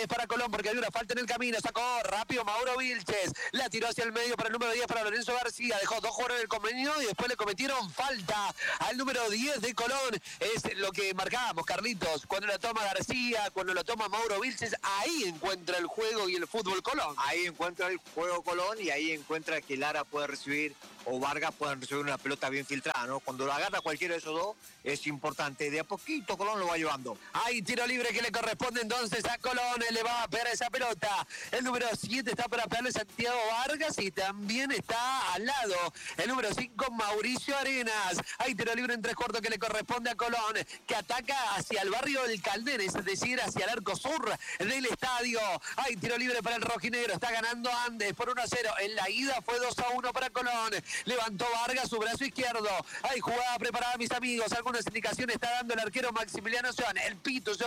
es para Colón porque hay una falta en el camino. Sacó rápido Mauro Vilches. La tiró hacia el medio para el número 10 para Lorenzo García. Dejó 2 jugadores del convenio y después le cometieron falta al número 10 de Colón. Es lo que marcábamos, Carlitos. Cuando lo toma García, cuando lo toma Mauro Vilches, ahí encuentra el juego y el fútbol Colón. Ahí encuentra el juego Colón y ahí encuentra que Lara puede recibir o Vargas pueden recibir una pelota bien filtrada, ¿no? Cuando lo agarra cualquiera de esos dos es importante. De a poquito Colón lo va llevando. Hay tiro libre que le corresponde entonces a Colón. Le va a pegar esa pelota. El número 7 está para pegarle Santiago Vargas y también está al lado el número 5 Mauricio Arenas. Hay tiro libre en 3/4 que le corresponde a Colón, que ataca hacia el barrio del Calderes, es decir, hacia el arco sur del estadio. Hay tiro libre para el rojinegro. Está ganando Andes por 1-0. En la ida fue 2-1 para Colón. Levantó Vargas su brazo izquierdo. Hay jugada preparada, mis amigos. Algunas indicaciones está dando el arquero Maximiliano Sean. El pito